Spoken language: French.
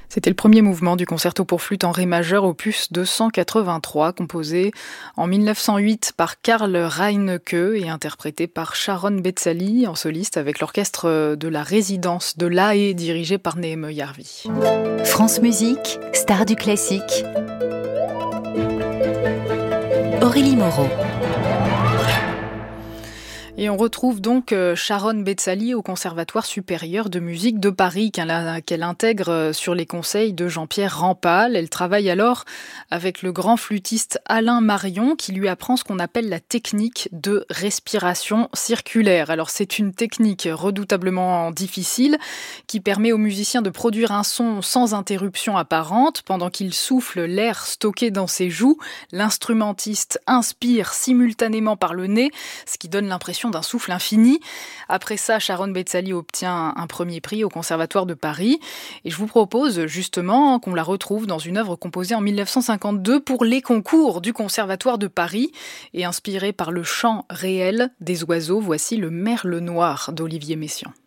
C'était le premier mouvement du concerto pour flûte en ré majeur opus 283, composé en 1908 par Karl Reinecke et interprété par Sharon Betzali en soliste avec l'orchestre de la résidence de La Haye dirigé par Neheme Yarvi. France Musique, star du classique. Aurélie Moreau. Et on retrouve donc Sharon Betzali au Conservatoire supérieur de musique de Paris qu'elle intègre sur les conseils de Jean-Pierre Rampal. Elle travaille alors avec le grand flûtiste Alain Marion qui lui apprend ce qu'on appelle la technique de respiration circulaire. Alors c'est une technique redoutablement difficile qui permet aux musiciens de produire un son sans interruption apparente pendant qu'il souffle l'air stocké dans ses joues. L'instrumentiste inspire simultanément par le nez, ce qui donne l'impression d'un souffle infini. Après ça, Sharon Betzali obtient un premier prix au Conservatoire de Paris. Et je vous propose justement qu'on la retrouve dans une œuvre composée en 1952 pour les concours du Conservatoire de Paris et inspirée par le chant réel des oiseaux. Voici le Merle noir d'Olivier Messiaen.